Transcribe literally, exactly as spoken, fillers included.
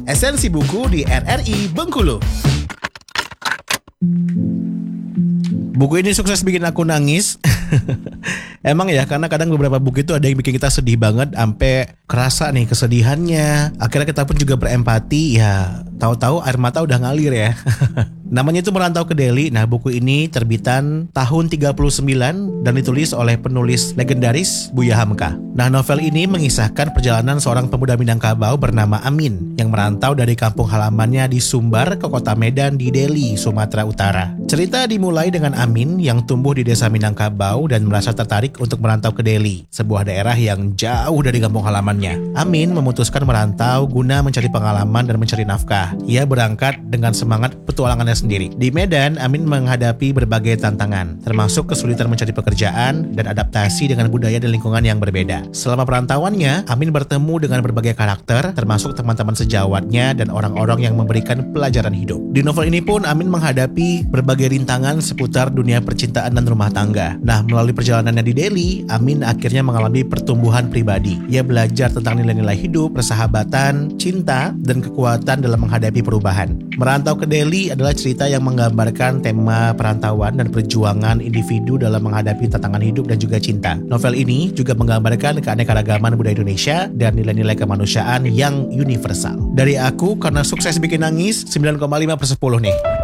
Esensi Buku di R R I Bengkulu. Buku ini sukses bikin aku nangis. Emang ya, karena kadang beberapa buku itu ada yang bikin kita sedih banget sampai kerasa nih kesedihannya. Akhirnya kita pun juga berempati, ya tahu-tahu air mata udah ngalir ya. Namanya itu Merantau ke Delhi. Nah, buku ini terbitan tahun tiga puluh sembilan dan ditulis oleh penulis legendaris Buya Hamka. Nah, novel ini mengisahkan perjalanan seorang pemuda Minangkabau bernama Amin yang merantau dari kampung halamannya di Sumbar ke kota Medan di Delhi, Sumatera Utara. Cerita dimulai dengan Amin yang tumbuh di desa Minangkabau dan merasa tertarik untuk merantau ke Delhi, sebuah daerah yang jauh dari kampung halamannya. Amin memutuskan merantau guna mencari pengalaman dan mencari nafkah. Ia berangkat dengan semangat petualangannya sendiri. Di Medan, Amin menghadapi berbagai tantangan, termasuk kesulitan mencari pekerjaan dan adaptasi dengan budaya dan lingkungan yang berbeda. Selama perantauannya, Amin bertemu dengan berbagai karakter, termasuk teman-teman sejawatnya dan orang-orang yang memberikan pelajaran hidup. Di novel ini pun Amin menghadapi berbagai rintangan seputar dunia percintaan dan rumah tangga. Nah, melalui perjalanannya di Delhi, Amin akhirnya mengalami pertumbuhan pribadi. Ia belajar tentang nilai-nilai hidup, persahabatan, cinta, dan kekuatan dalam menghadapi perubahan. Merantau ke Delhi adalah cerita yang menggambarkan tema perantauan dan perjuangan individu dalam menghadapi tantangan hidup dan juga cinta. Novel ini juga menggambarkan keanekaragaman budaya Indonesia dan nilai-nilai kemanusiaan yang universal. Dari aku, karena sukses bikin nangis, sembilan koma lima per sepuluh nih.